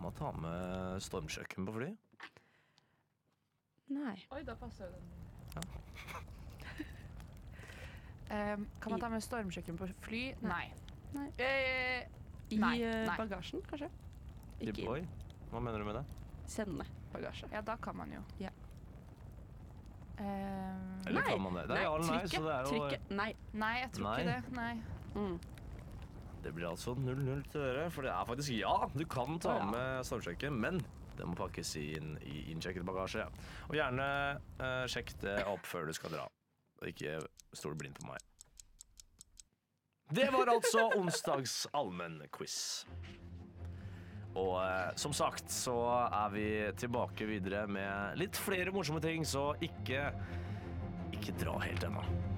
man ta med stormkjøkken på fly? Nei. Oi, da passer den. Kan man ta med stormkjøkken på fly? Nei. Nei. I Nei. bagasjen, kanskje? Ikke Oi, hva mener du med det? sende bagasje. Ja, da kan man jo. Ja. Eller Nei. kan man det? Det er ja eller nei, så det er jo... Trykket. Nei. Nei, jeg tror ikke det. Nei. Det blir altså 0-0 til dere, for det er faktisk ja, du kan ta med stormkjøkken, men det må pakkes inn i innsjekket bagasje. Og gjerne sjekk det opp før du skal dra, og ikke stol blind på meg. Det var altså onsdags allmennquiz. Og som sagt så er vi tilbake videre med litt flere morsomme ting, så ikke dra helt ennå.